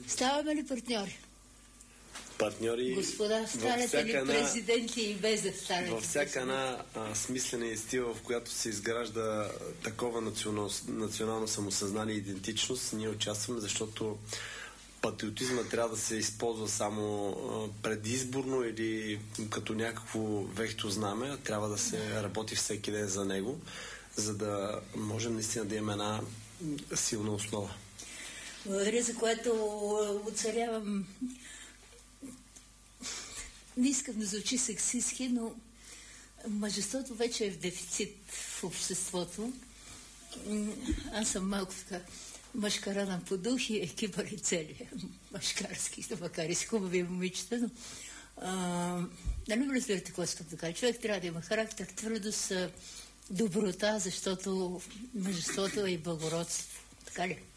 Ставаме ли партньори? Партньори. Господа, станете ли президенти и без да станете? Във всяка една смислена инститива, в която се изгражда такова национално самосъзнание и идентичност, ние участваме, защото патриотизма трябва да се използва само предизборно или като някакво вехто знаме, трябва да се работи всеки ден за него, за да можем наистина да имаме една силна основа. Благодаря, за което оцарявам. Не искам да звучи сексистки, но мъжеството вече е в дефицит в обществото. Аз съм малко така мъжкарана по дух и екипа ли цели мъжкарски, макар и с хубави момичета, но нали разбирате какво искам да кажа? Човек трябва да има характер, твърдост, доброта, защото мъжеството е и благородство. Така ли?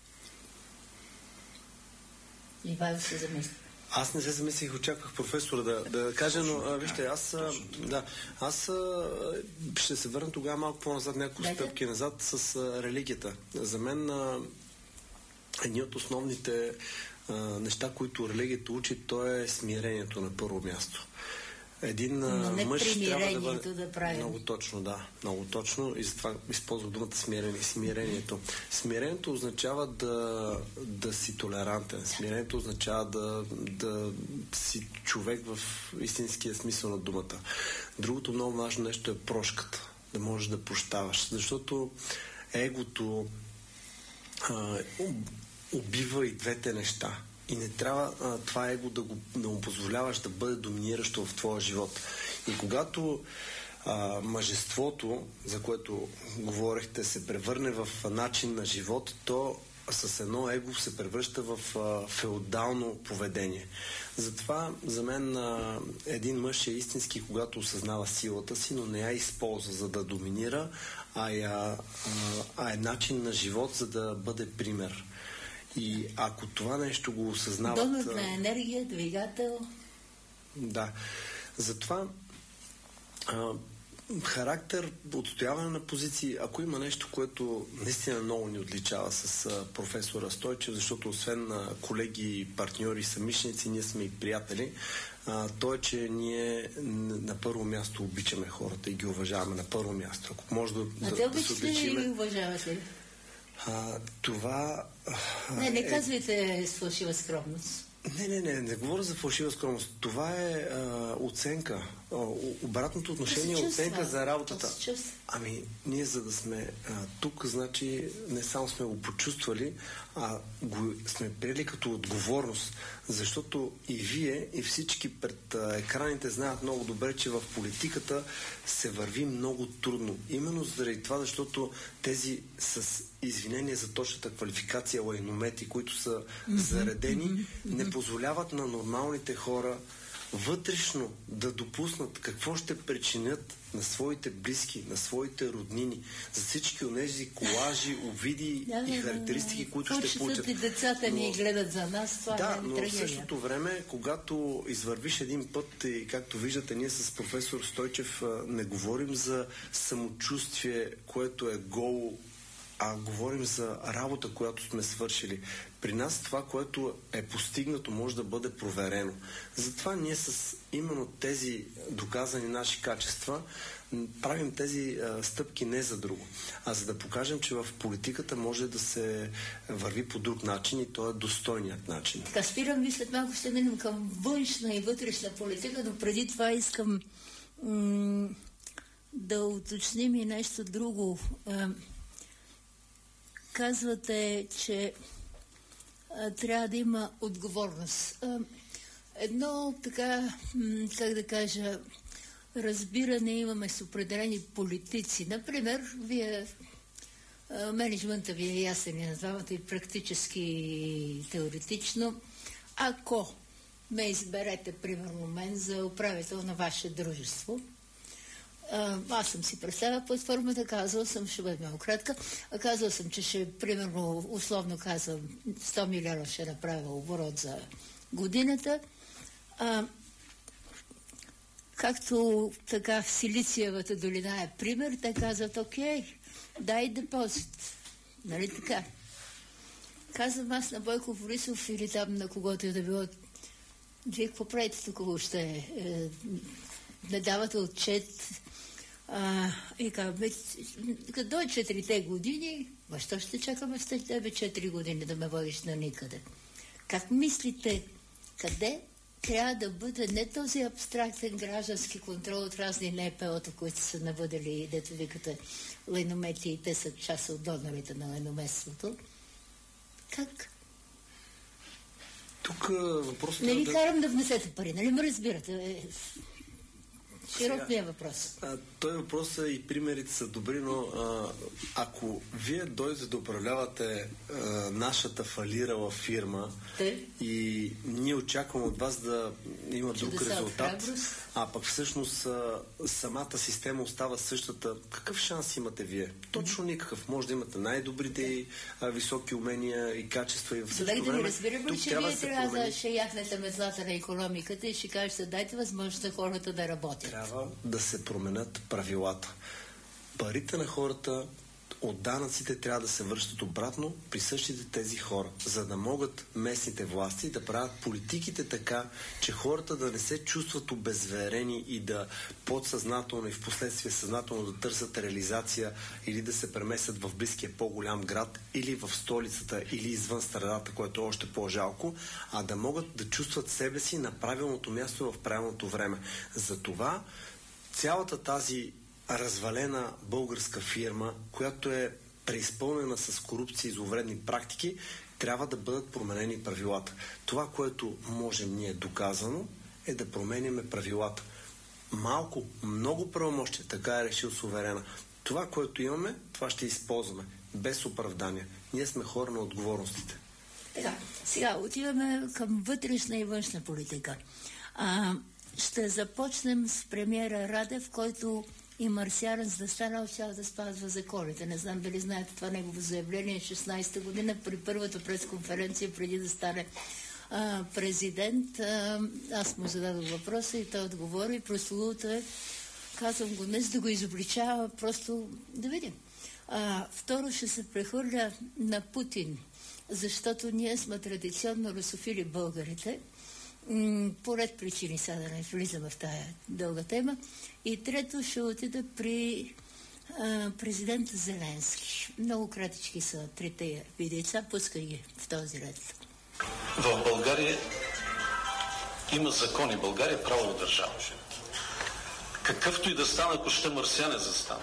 И Вайл се замисли. Аз не се замислих, очаквах професора да каже, но вижте, аз ще се върна тогава малко по-назад, няколко стъпки назад с религията. За мен едни от основните неща, които религията учи, то е смирението на първо място. Един мъж трябва да бъде... Много точно, да. Много точно. И затова използвах думата смирението. Смирението означава да си толерантен. Смирението означава да си човек в истинския смисъл на думата. Другото много важно нещо е прошката. Да можеш да прощаваш. Защото егото убива и двете неща. И не трябва това его да му позволяваш да бъде доминиращо в твоя живот. И когато мъжеството, за което говорихте, се превърне в начин на живот, то с едно его се превръща в феодално поведение. Затова за мен един мъж е истински, когато осъзнава силата си, но не я използва за да доминира, а е начин на живот, за да бъде пример. И ако това нещо го осъзнават... Донор на енергия, двигател... Да. Затова характер, отстояване на позиции, ако има нещо, което наистина много ни отличава с професора Стойчев, защото освен колеги, партньори, съмишленици, ние сме и приятели, то е, че ние на първо място обичаме хората и ги уважаваме на първо място. Ако може да те обичате ли ги уважавате ли? Това... Не казвайте с фалшива скромност. Не говоря за фалшива скромност. Това е оценка. Обратното отношение е оценка за работата. Ами, ние за да сме тук, значи не само сме го почувствали, а го сме приели като отговорност. Защото и вие, и всички пред екраните знаят много добре, че в политиката се върви много трудно. Именно заради това, защото тези с извинение за точната квалификация лайномети, които са заредени, не позволяват на нормалните хора вътрешно да допуснат какво ще причинят на своите близки, на своите роднини, за всички онези колажи, обиди и характеристики, които ще получат. И децата ни гледат за нас, това да, но в същото време, когато извървиш един път и както виждате, ние с професор Стойчев не говорим за самочувствие, което е голо, а говорим за работа, която сме свършили. При нас това, което е постигнато, може да бъде проверено. Затова ние с именно тези доказани наши качества правим тези стъпки не за друго, а за да покажем, че в политиката може да се върви по друг начин и то е достойният начин. Така, спирам ви, след малко ще минем към външна и вътрешна политика, но преди това искам да уточним и нещо друго. Казвате, че трябва да има отговорност. Едно така, как да кажа, разбиране имаме с определени политици. Например, вие, менеджмента ви е ясен и на двамата и практически и теоретично. Ако ме изберете, примерно мен, за управител на ваше дружество, аз съм си представила платформата, казала съм, ще бъде много кратка, казала съм, че ще, примерно, условно казвам, 100 милиона ще направя оборот за годината. Както така в Силициевата долина е пример, те казват, окей, дай депозит. Нали така? Казвам аз на Бойко Борисов или там на когото е да било, вие какво правите тук въобще? Не давате отчет. И казваме, като дойде 4-те години, защо ще чакаме с тебе 4 години да ме водиш на никъде? Как мислите, къде трябва да бъде не този абстрактен граждански контрол от разни НПО-та, които са навъдали, дето викате леномети и те са част от донорите на леноместството? Как? Тук въпросът не ви карам да внесете пари, нали ме разбирате? Широк ми е въпрос. Той въпрос и примерите са добри, но ако вие дойдете да управлявате нашата фалирала фирма и ние очакваме от вас да има друг резултат, а пък всъщност самата система остава същата, какъв шанс имате вие? Точно никакъв. Може да имате най-добрите високи умения и качества и в същото време. Да разбирам ли, че вие трябва да ще яхнете метлата на икономиката и ще кажете, дайте възможност на хората да работят. Трябва да се променят правилата. Парите на хората от данъците трябва да се връщат обратно при същите тези хора, за да могат местните власти да правят политиките така, че хората да не се чувстват обезверени и да подсъзнателно и в последствие съзнателно да търсят реализация или да се преместят в близкия по-голям град или в столицата или извън страдата, което е още по-жалко, а да могат да чувстват себе си на правилното място в правилното време. Затова цялата тази развалена българска фирма, която е преизпълнена с корупция и зловредни практики, трябва да бъдат променени правилата. Това, което можем ние доказано, е да променяме правилата. Малко, много правомощия, така е решил суверена. Това, което имаме, това ще използваме. Без оправдания. Ние сме хора на отговорностите. Така, сега отиваме към вътрешна и външна политика. Ще започнем с премиера Радев, който и марсианец да стане цял да спазва законите. Не знам дали знаете това негово заявление 16-та година при първата пресконференция преди да стане президент. Аз му зададох въпроса и той отговори. Прословуто е, казвам го днес да го изобличава, просто да видим. Второ, ще се прехвърля на Путин, защото ние сме традиционно русофили българите. По ред причини, сега да не влизаме в тая дълга тема. И трето ще отида при президента Зеленски. Много кратички са трите видеца, пускай ги в този ред. В България има закони. България е правова държава. Какъвто и да стане, ако ще марсианец да стане.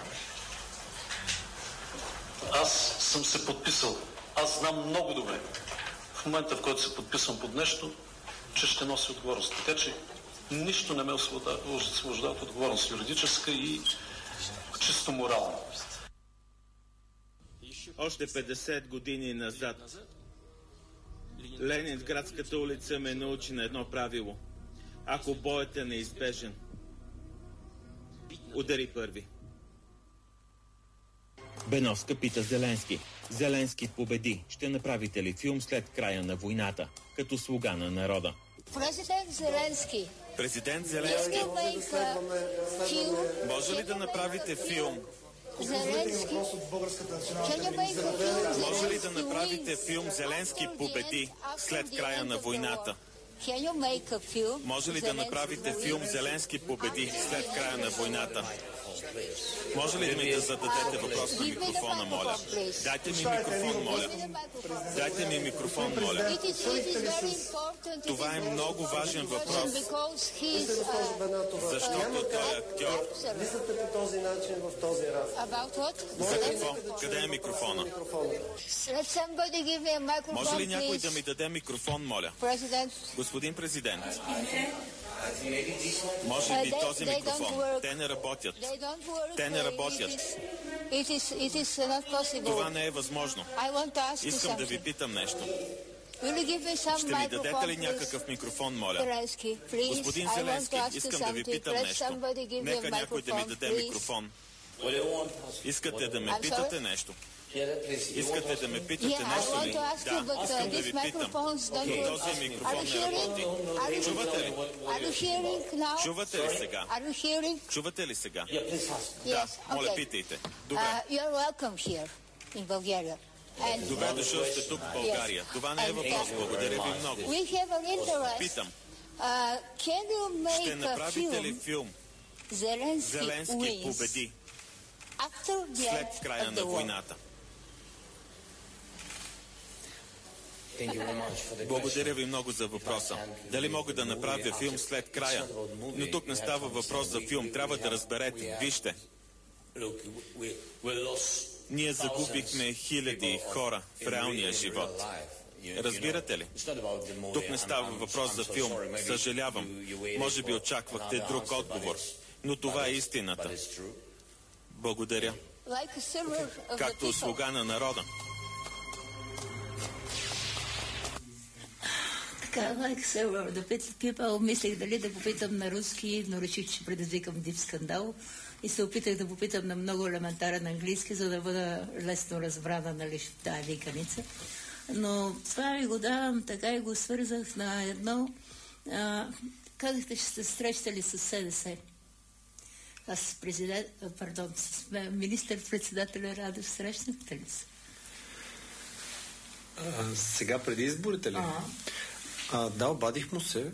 Аз съм се подписал. Аз знам много добре. В момента, в който се подписвам под нещо, че ще носи отговорност. Така че нищо не ме освобождава от отговорност юридическа и чисто морална. Още 50 години назад Ленинградската улица ме научи на едно правило. Ако боят е неизбежен, удари първи. Беновска пита Зеленски. Зеленски победи. Ще направите ли филм след края на войната, като слуга на народа? Президент Зеленски. Президент Зеленски. Може ли да направите филм? Зеленски. Може ли да направите филм Зеленски победи след края на войната? Може ли да направите филм Зеленски победи след края на войната? Може ли да ми да зададете въпрос на микрофона, моля? Дайте ми микрофон, моля. Дайте ми микрофон, моля. Това е много важен въпрос. Защото той е актьор. Мислите по този начин в този разговор. За какво? Къде е микрофона? Може ли някой да ми даде микрофон, моля? Господин президент. Може би този микрофон. Те не работят. Те не работят. Това не е възможно. Искам да ви питам нещо. Ще ми дадете ли някакъв микрофон, моля? Господин Зеленски, искам да ви питам нещо. Нека някой да ми даде микрофон. Искате да ме питате нещо? Искате да ме питате нещо ли? Да, искам да ви питам. Но този микрофон не работи. Чувате ли? Чувате ли сега? Чувате ли сега? Да, моля, питайте. Добре. Добре дошъл сте тук в България. Това не е въпрос. Благодаря ви много. Питам. Ще направите ли филм Зеленски победи след края на войната? Благодаря ви много за въпроса. Дали мога да направя филм след края? Но тук не става въпрос за филм. Трябва да разберете. Вижте. Ние загубихме хиляди хора в реалния живот. Разбирате ли? Тук не става въпрос за филм. Съжалявам. Може би очаквахте друг отговор. Но това е истината. Благодаря. Както слуга на народа. Така, like server, the people, мислех дали да попитам на руски, но реших, че предизвикам див скандал. И се опитах да попитам на много елементарен английски, за да бъда лесно разбрана, нали, в тази виканица. Но това ви го давам, така и го свързах на едно. Казахте, че сте срещали с СДС. Аз с с министър-председателя Радев срещнахте ли се? Сега преди изборите ли? Да, обадих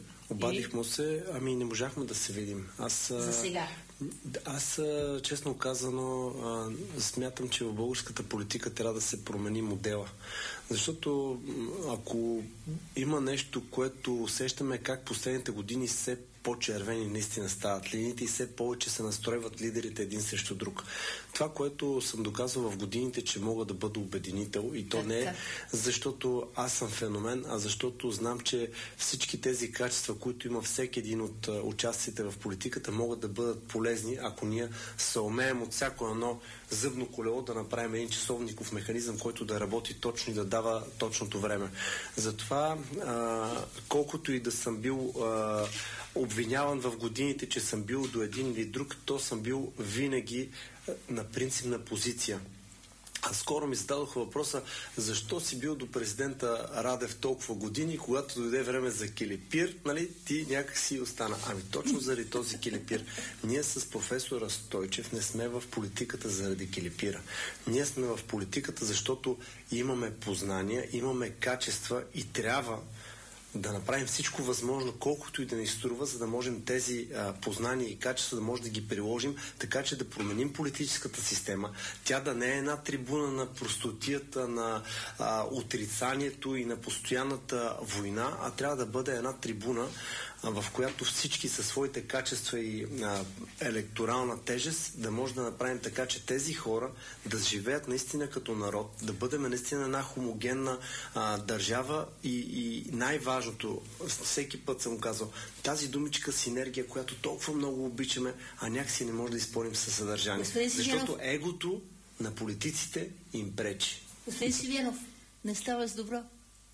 му се, ами не можахме да се видим. За сега? Аз, честно казано, смятам, че в българската политика трябва да се промени модела. Защото ако има нещо, което усещаме как последните години все по-червени наистина стават линиите и все повече се настройват лидерите един срещу друг. Това, което съм доказвал в годините, че мога да бъда обединител, и то не е защото аз съм феномен, а защото знам, че всички тези качества, които има всеки един от участниците в политиката, могат да бъдат полезни, ако ние съумеем от всяко едно зъбно колело да направим един часовников механизъм, който да работи точно и да дава точното време. Затова, колкото и да съм бил обвиняван в годините, че съм бил до един или друг, то съм бил винаги на принципна позиция. А скоро ми зададоха въпроса, защо си бил до президента Радев толкова години, когато дойде време за килипир, нали, ти някак си остана. Ами точно заради този килипир. Ние с професора Стойчев не сме в политиката заради килипира. Ние сме в политиката, защото имаме познания, имаме качества и трябва да направим всичко възможно, колкото и да ни струва, за да можем тези познания и качества да може да ги приложим, така че да променим политическата система. Тя да не е една трибуна на простотията, на отрицанието и на постоянната война, а трябва да бъде една трибуна, в която всички със своите качества и електорална тежест да може да направим така, че тези хора да живеят наистина като народ, да бъдем наистина една хомогенна държава и най-важното, всеки път съм казал, тази думичка синергия, която толкова много обичаме, а някакси не може да изпълним със съдържание. Защото егото на политиците им пречи. Господин Сивянов, не става с добро?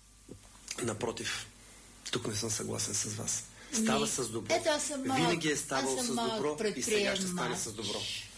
Напротив, тук не съм съгласен с вас. Става с добро. Ето, винаги е ставало с добро и сега ще стане с добро.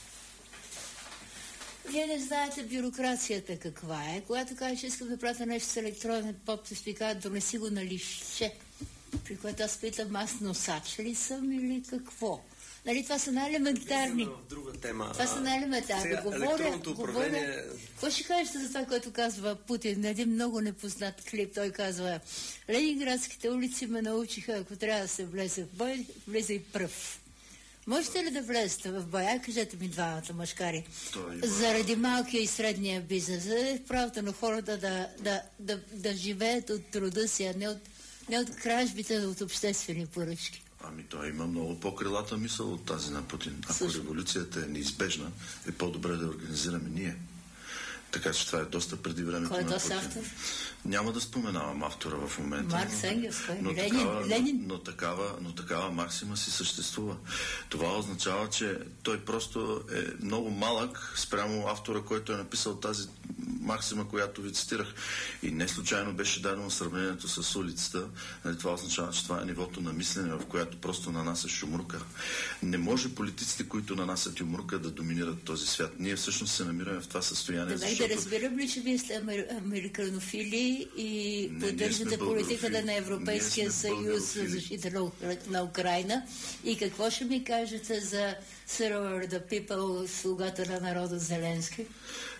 Вие не знаете бюрокрацията каква е. Когато кажеш, че искам да пратя нещо с електронен подпис, ви казват, донеси го на листче. При което аз питам, аз носач ли съм или какво? Нали, това са най-елементарни. Друга тема. Това са най-елементарни. Управление... Какво ще кажете за това, което казва Путин? На един много непознат клип. Той казва, ленинградските улици ме научиха, ако трябва да се влезе в бой, влезе и пръв. Можете ли да влезете в боя? Кажете ми двамата мъжкари. Заради малкия и средния бизнес. За правото на хората да живеят от труда си, а не от кражбите, от обществени поръчки. Ами той има много по-крилата мисъл от тази на Путин. Ако революцията е неизбежна, е по-добре да организираме ние. Така че това е доста преди времето на Путин. Кой е автор? Няма да споменавам автора в момента. Маркс, Енгелс, Ленин. Но такава максима си съществува. Това означава, че той просто е много малък спрямо автора, който е написал тази максима, която ви цитирах. И не случайно беше дадено сравнението с улицата. Това означава, че това е нивото на мислене, в което просто нанасяш юмрука. Не може политиците, които нанасят юмрука, да доминират този свят. Ние всъщност се намираме в това състояние. Да разбирам ли, че вие сте американофили и поддържате политиката на Европейския съюз за защита на Украйна? И какво ще ми кажете за Server the People, слугата на народа Зеленски?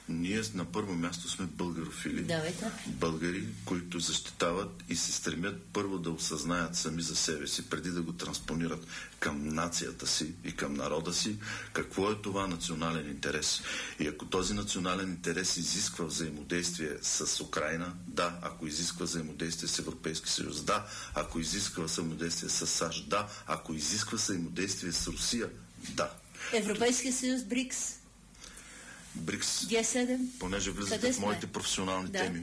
Ние на първо място сме българофили. Давайте. Българи, които защитават и се стремят първо да осъзнаят сами за себе си, преди да го транспонират към нацията си и към народа си, какво е това национален интерес. И ако този национален интерес изисква взаимодействие с Украйна, да. Ако изисква взаимодействие с Европейски съюз, да. Ако изисква взаимодействие с САЩ, да. Ако изисква взаимодействие с Русия, да. Европейския съюз, БРИКС, Г7, понеже влизате в моите професионални теми.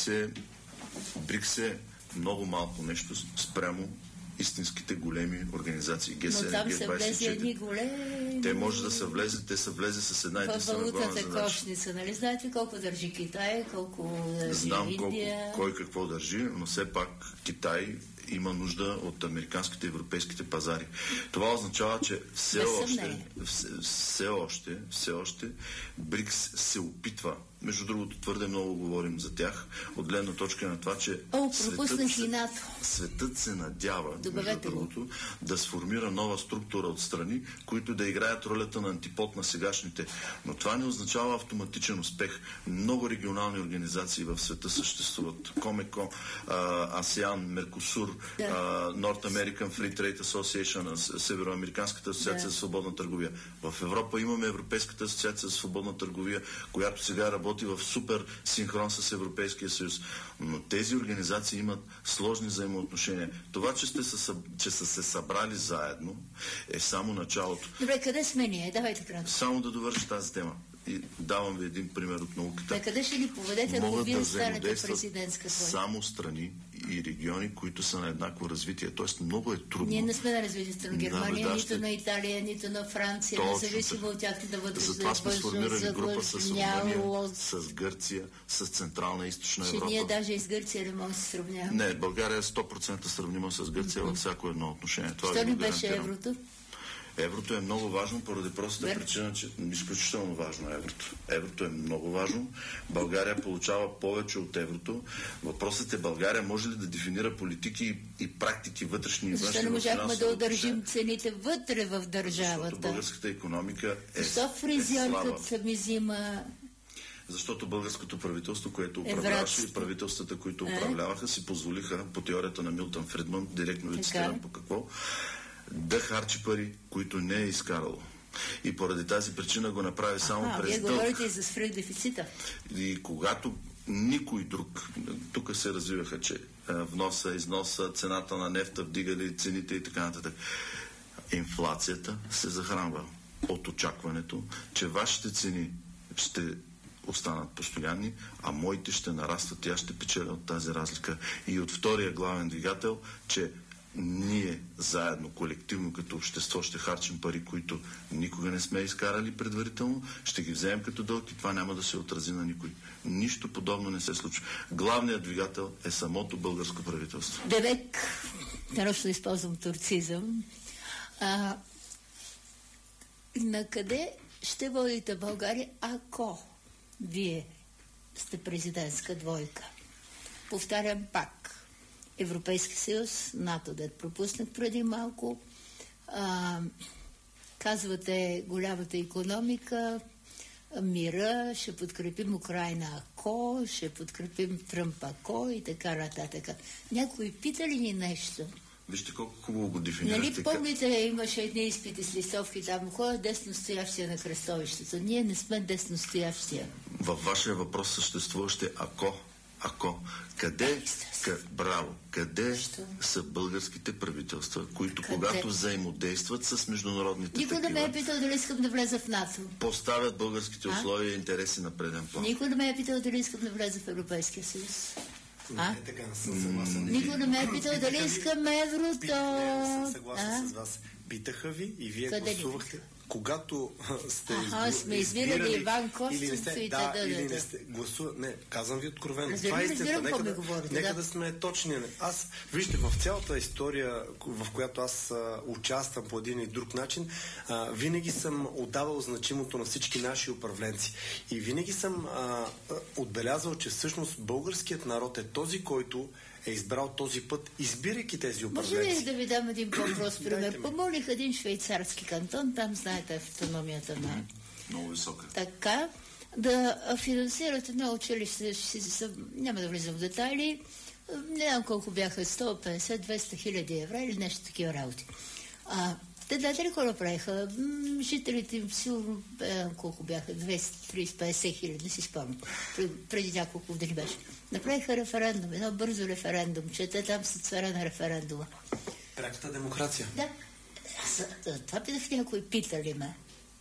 БРИКС е много малко нещо спрямо истинските големи организации. Г7, но там са влезе едни големи... Те може да са влезе, те са влезе с една единствена главна задача. Валутната кошница, нали? Знаете колко държи Китай, колко държи Знам Индия? Кой какво държи, но все пак Китай има нужда от американските и европейските пазари. Това означава, че все още БРИКС се опитва. Между другото, твърде много говорим за тях, от гледна точка на това, че светът се надява, между другото, да сформира нова структура от страни, които да играят ролята на антипод на сегашните. Но това не означава автоматичен успех. Много регионални организации в света съществуват. Комеко, АСЕАН, Меркосур, North American Free Trade Association, Североамериканската асоциация за свободна търговия. В Европа имаме Европейската асоциация за свободна търговия, която сега работи в супер синхрон с Европейския съюз. Но тези организации имат сложни взаимоотношения. Това, че са се събрали заедно, е само началото. Добре, къде сме ние? Давайте кратко. Само да довърши тази тема. И давам ви един пример от науката. Къде ще ни поведете, ако вие станете президентска твоя? Само страни и региони, които са на еднакво развитие. Тоест много е трудно. Ние не сме на развитие страна Германия, нито на Италия, нито на Франция, независимо от тях да бъдат затова сме сформирали група с Румъния, с Гърция, с Централна и Източна Европа. Ние даже и с Гърция не можем да се сравняваме. Не, България е 100% сравнима с Гърция във всяко едно отношение. Що ли беше еврото? Еврото е много важно поради простата причина, че изключително важно е еврото. Еврото е много важно. България получава повече от еврото. Въпросът е България може ли да дефинира политики и практики вътрешни и външни. Защо не можахме да удържим цените вътре в държавата? Защото българската икономика е слаба. Фризьорката ми взима... Защото българското правителство, което управляваше и правителствата, които управляваха, си позволиха по теорията на Милтън Фридман, директно ви цитирам по какво, да харчи пари, които не е изкарало. И поради тази причина го направи само през дълг. Вие говорите и за свръхдефицита. И когато никой друг, тук се развиваха, че вноса, износа, цената на нефта вдигали цените и така нататък. Инфлацията се захранва от очакването, че вашите цени ще останат постоянни, а моите ще нарастват и аз ще печеля от тази разлика. И от втория главен двигател, че ние заедно, колективно като общество ще харчим пари, които никога не сме изкарали предварително, ще ги вземем като дълг и това няма да се отрази на никой. Нищо подобно не се случва. Главният двигател е самото българско правителство. Девек, нарочно използвам турцизъм. На къде ще водите България, ако вие сте президентска двойка? Повтарям пак. Европейски съюз, НАТО, дет пропуснах преди малко. Казвате голямата икономика, мира, ще подкрепим Украйна ако, ще подкрепим Тръмп ако и така нататък. Някой пита ли ни нещо? Вижте колко хубаво го дефинирате. Нали помните, имаше едни изпити с листовки, там хора десностоящия на кръстовището. Ние не сме десностоящия. Във вашия въпрос съществуващи ако. Къде са българските правителства, които когато взаимодействат с международните Никой не ме е питал дали искам да влеза в НАТО. Поставят българските условия и интереси на преден план. Никой не ме е питал дали искам да влеза в Европейския съюз. Така не съм съгласен. Никой не ме е питал дали искам еврото. Не съм съгласен с вас. Питаха ви и вие гласувахте. Когато сте сме избирали Иван Костов или не сте гласували. Не, казвам ви откровено. Това е истината. Нека да сме точни. Аз, вижте, в цялата история, в която аз участвам по един или друг начин, винаги съм отдавал значимото на всички наши управленци. И винаги съм отбелязал, че всъщност българският народ е този, който е избрал този път, избирайки тези управленци. Може ли да ви дам един по-прост пример? Помолих един швейцарски кантон, там знаете автономията на... Много висока. Така, да финансират едно училище, няма да влизам в детайли, не знам колко бяха, 150-200 хиляди евро или нещо такива работи. Те знаете ли какво направиха? Жителите им сигурно, колко бяха, 230-50 хиляди, не си спомням, преди няколко години беше. Направиха референдум, едно бързо референдум, че те там са цара на референдума. Пряката демокрация. Да. Това питах някой, питали ме.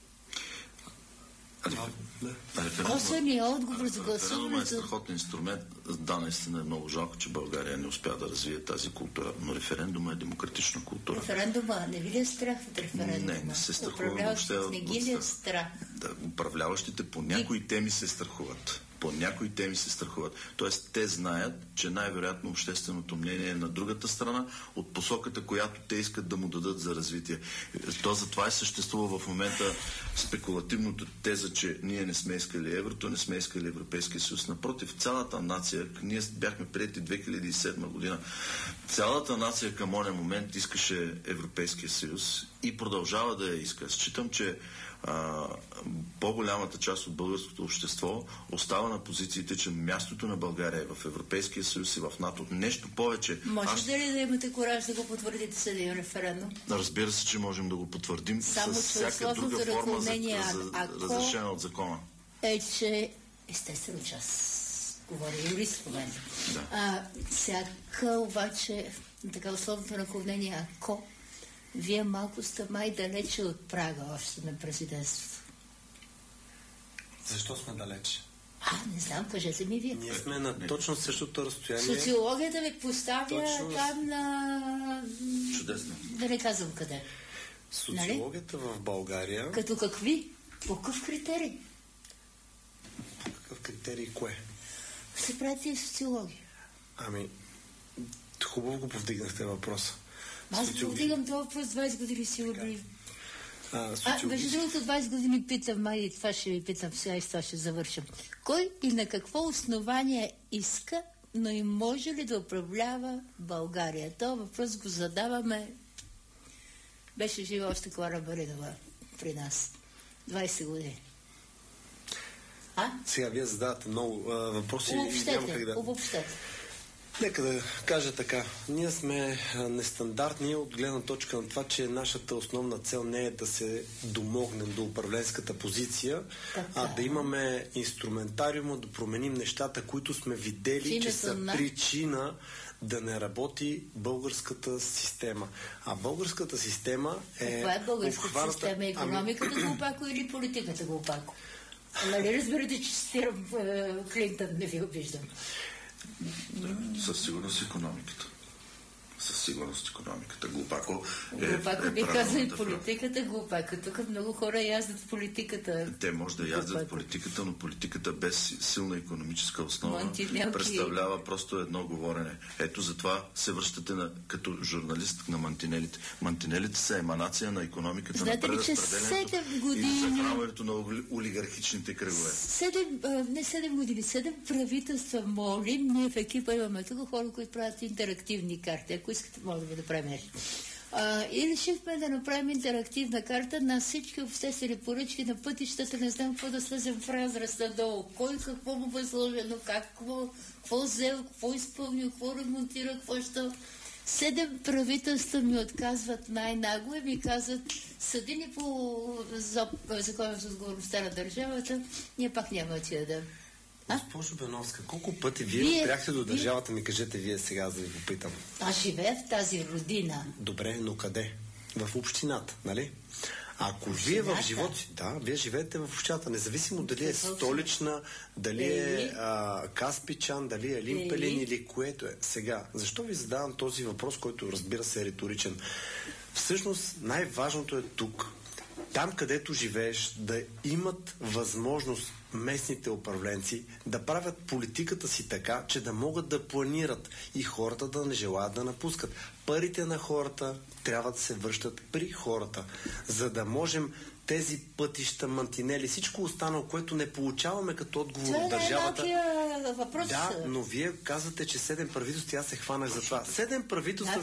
Косвения отговор за гласуването. Е страхотен инструмент. Да, наистина е много жалко, че България не успя да развие тази култура, но референдума е демократична култура. Референдума, не ви ли е страх от референдума? Не се страхува. Управляващите не ги ли е страх? Да, управляващите по някои теми се страхуват. По някои теми се страхуват. Тоест, те знаят, че най-вероятно общественото мнение е на другата страна от посоката, която те искат да му дадат за развитие. То затова е съществува в момента спекулативното теза, че ние не сме искали еврото, не сме искали Европейския съюз. Напротив, цялата нация, ние бяхме приети 2007 година, цялата нация към оня момент искаше Европейския съюз и продължава да я иска. Считам, че по-голямата част от българското общество остава на позициите, че мястото на България е в Европейския съюз и в НАТО. Нещо повече. Може ли да имате кораж да го потвърдите с един референдум? Разбира се, че можем да го потвърдим само с всяка друга форма разрешена от закона. Е, че естествено част говоря юрист в момента. Да. Всяка обаче така условното наклонение, ако вие малко сте май далече от прага още на президентството. Защо сме далече? Не знам, кажете ми вие. Ние сме на точно същото разстояние. Социологията ви поставя там на... Чудесно. Да не казвам къде. Социологията в България... Като какви? По какъв критерий? По какъв критерий кое? Се правите и социология. Хубаво го повдигнахте въпроса. Аз повдигам това въпрос 20 години сигурно. Между другото 20 години питам, и това ще ви питам сега и с това ще завършам. Кой и на какво основание иска, но и може ли да управлява България? Това въпрос го задаваме. Беше жива още Клара Баринова при нас. 20 години. Сега вие задавате много въпроси. Обобщете. Нека да кажа така. Ние сме нестандартни от гледна точка на това, че нашата основна цел не е да се домогнем до управленската позиция, да имаме инструментариума, да променим нещата, които сме видели, че са причина да не работи българската система. А българската система е... Каква е българската система? Економиката го опако или политиката го опако? Нали разбирате, че цитирам Клинтън, не ви обиждам. Със сигурност икономиката. Със сигурност икономиката. Глупако би казали политиката, глупако. Тук много хора яздат в политиката. Те може да яздат в политиката, но политиката без силна икономическа основа представлява просто едно говорене. Ето затова се връщате като журналист на мантинелите. Мантинелите са еманация на икономиката, на преразпределението и захранването на олигархичните кръгове. 7 години, 7 правителства молим. Ние в екипа имаме тук хора, които правят интерактивни карти. Ако искате, може да го направим нещо. И решихме да направим интерактивна карта на всички обществени поръчки на пътищата. Не знам какво да слезем в разраз надолу. Кой какво му възложено, какво взел, какво изпълнил, какво ремонтира, какво ще... 7 правителства ми отказват най-нагло и ми казват, съди ни по закона за отговорността на държавата, ние пак няма да ти дадем. Госпожо Беновска, колко пъти вие пряхте до държавата, ми кажете вие сега, за да ви попитам. Аз живея в тази родина. Добре, но къде? В общината, нали? Ако вие в живота си, вие живеете в общината, независимо дали е Столична, дали е Каспичан, дали е Лимпелин или което е. Сега, защо ви задавам този въпрос, който разбира се е риторичен? Всъщност най-важното е тук, там където живееш, да имат възможност местните управленци да правят политиката си така, че да могат да планират и хората да не желаят да напускат. Парите на хората трябва да се връщат при хората, за да можем тези пътища, мантинели, всичко останало, което не получаваме като отговор от държавата. Въпрос. Да, но вие казвате, че 7 правителства, аз се хванах за това. 7 правителства,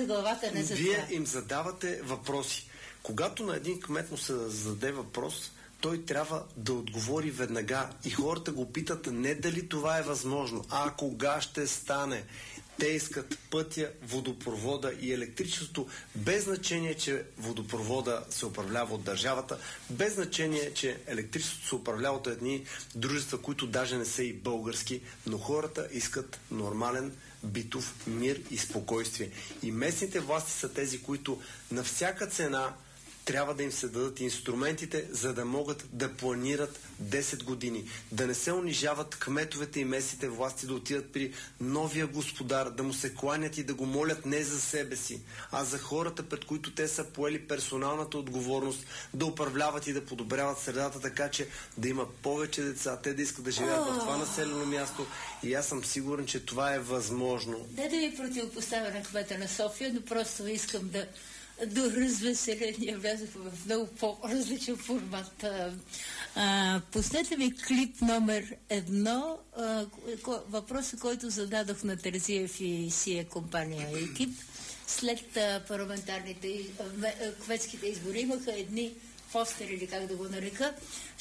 вие им задавате въпроси. Когато на един кмет му се зададе въпрос, той трябва да отговори веднага. И хората го питат не дали това е възможно, а кога ще стане. Те искат пътя, водопровода и електричеството, без значение, че водопровода се управлява от държавата, без значение, че електричеството се управлява от едни дружества, които даже не са и български, но хората искат нормален битов мир и спокойствие. И местните власти са тези, които на всяка цена трябва да им се дадат инструментите, за да могат да планират 10 години. Да не се унижават кметовете и местните власти, да отидат при новия господар, да му се кланят и да го молят не за себе си, а за хората, пред които те са поели персоналната отговорност да управляват и да подобряват средата, така че да има повече деца, те да искат да живеят в това населено място. И аз съм сигурен, че това е възможно. Не да ви противопоставя на кмета на София, но просто искам да до развеселение влязох в много по-различен формат. Пуснете ми клип номер 1, въпросът, който зададох на Терзиев и сия компания екип. След парламентарните кметските избори имаха едни постери, или как да го нарека.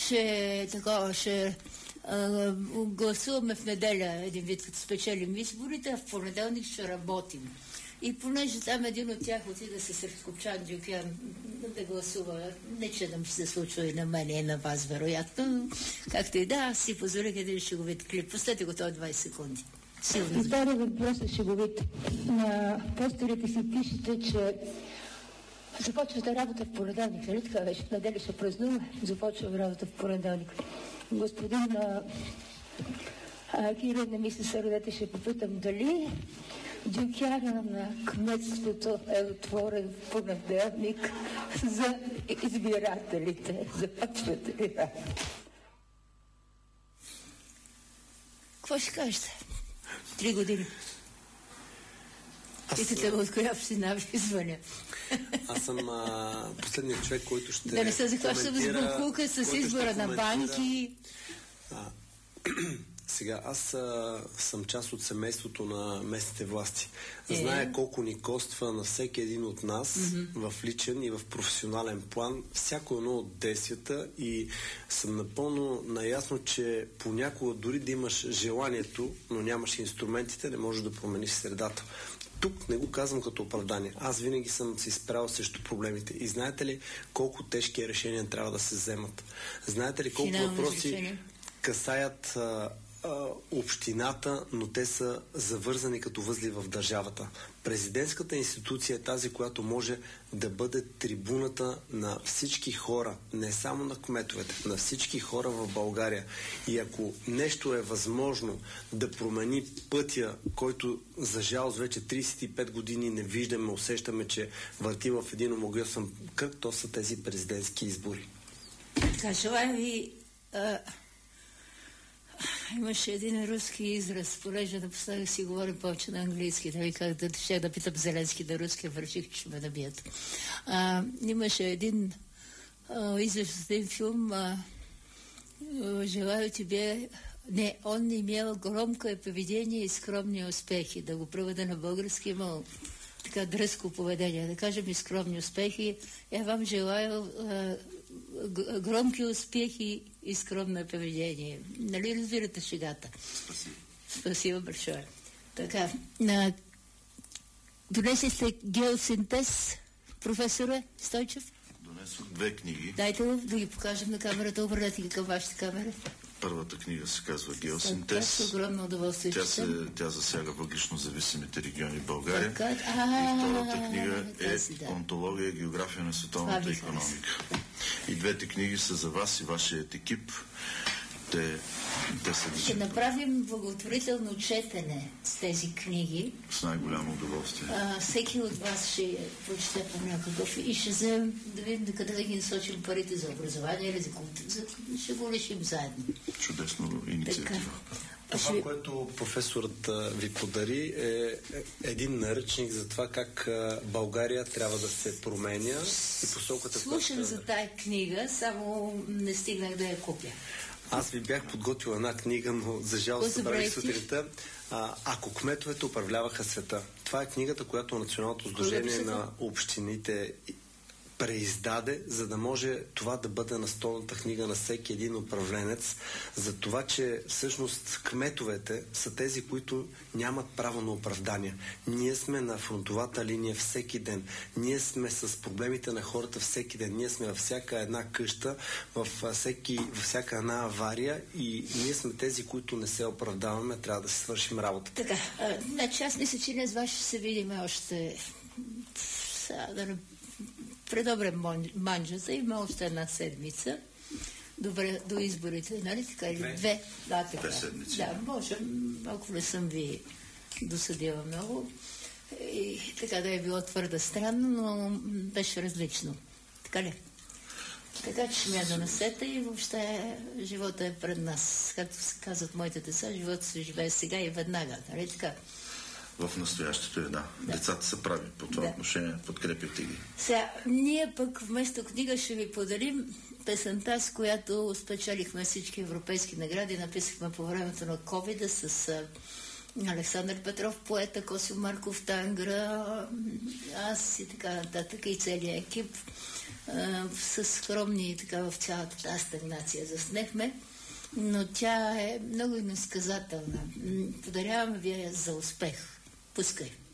Ще гласуваме в неделя един вид, като спечелим изборите, а в понеделник ще работим. И понеже там един от тях отида се сред Копчан Дюкян да гласува, не че да ми се случва и на мен и на вас, вероятно. Както и да, аз си позволих един шеговит клип. Пустете го, той 20 секунди. Силно. Втори въпрос е шеговит. На постерите си пишете, че започвате работа в понеделник, нали така вече? В неделя ще празнува, започва работа в понеделник. Господин Кирил, не ми се сърдете, ще попитам дали Дюкяна на кметството е отворен в понеделник за избирателите. Започвате ли работа? Какво ще кажете? 3 години. Питате ме от коя община ви звъня. Аз съм последният човек, който ще да не се захващам с бухулка, с избора на банки. Сега, аз съм част от семейството на местните власти. Зная колко ни коства на всеки един от нас в личен и в професионален план всяко едно от действията и съм напълно наясно, че понякога дори да имаш желанието, но нямаш инструментите, не можеш да промениш средата. Тук не го казвам като оправдание. Аз винаги съм се изправил срещу проблемите. И знаете ли колко тежки решения трябва да се вземат? Знаете ли колко въпроси касаят общината, но те са завързани като възли в държавата. Президентската институция е тази, която може да бъде трибуната на всички хора, не само на кметовете, на всички хора в България. И ако нещо е възможно да промени пътя, който за жалост вече 35 години не виждаме, усещаме, че върти в един омагьосан кръг, то са тези президентски избори. Така, желая ви... Имаше един руски израз, понеже напоследък си говори повече на английски, да ви как да питам Зеленски да руски, върших, че ме набият. Имаше един израз от един филм, желаю тебе... Не, он имел громкое поведение и скромни успехи. Да го преведа на български, имал така дръзко поведение. Да кажем и скромни успехи. Я вам желая громки успехи и скромно поведение. Нали разбирате шегата? Спасибо. Спасибо большое. Така, донесли сте геосинтез, професоре Стойчев? Донесох 2 книги. Дайте да ги покажем на камерата, обърнете ги към вашата камера. Първата книга се казва Геосинтез. Огромно удоволствие. Тя засяга въглищно зависимите региони в България. И втората книга е Онтология и география на световната икономика. И двете книги са за вас и вашият екип. Те са... Ще направим благотворително четене с тези книги. С най-голямо удоволствие. Всеки от вас ще прочете по някакъв и ще вземем да видим къде да ги насочим парите за образование или за култура. Ще го решим заедно. Чудесно инициатива. Това, което професорът ви подари, е един наръчник за това как България трябва да се променя и посоката... Слушам за тая книга, само не стигнах да я купя. Аз ви бях подготвил една книга, но за жалост събрах сутринта. Ако кметовете управляваха света. Това е книгата, която Националното сдружение на общините преиздаде, за да може това да бъде настолната книга на всеки един управленец, за това, че всъщност кметовете са тези, които нямат право на оправдания. Ние сме на фронтовата линия всеки ден. Ние сме с проблемите на хората всеки ден. Ние сме във всяка една къща, във всяка една авария и ние сме тези, които не се оправдаваме, трябва да си свършим работа. Така, значи аз мисля, че днес ще се видим още предобре манджата, има още една седмица до изборите, нали така? Или две седмици. Да, можем, ако не съм ви досъдила много. И така да е било твърде странно, но беше различно. Така ли? Така че ще ме донесете и въобще живота е пред нас. Както се казват моите деца, живота се живее сега и веднага. Нали така? В настоящето да. Децата са прави по това отношение. Подкрепяйте ги. Сега, ние пък вместо книга ще ви подарим песента, с която спечелихме всички европейски награди. Написахме по времето на COVID с Александър Петров, поета, Косио Марков, Тангра, аз и така нататък и целият екип. С скромни така в цялата тази стагнация заснехме, но тя е много иносказателна. Подаряваме ви за успех. Пускай.